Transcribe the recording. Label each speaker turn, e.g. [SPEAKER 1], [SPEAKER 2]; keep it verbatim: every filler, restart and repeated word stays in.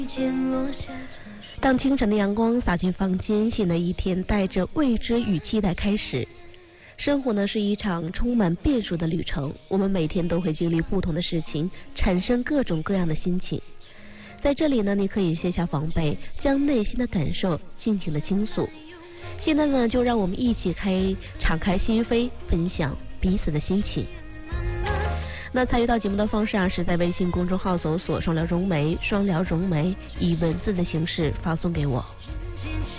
[SPEAKER 1] 当清晨的阳光洒进房间，新的一天带着未知与期待开始。生活呢是一场充满变数的旅程，我们每天都会经历不同的事情，产生各种各样的心情。在这里呢，你可以卸下防备，将内心的感受尽情的倾诉。现在呢，就让我们一起开敞开心扉，分享彼此的心情。那参与到节目的方式啊，是在微信公众号搜索双聊融媒，双聊融媒，以文字的形式发送给我。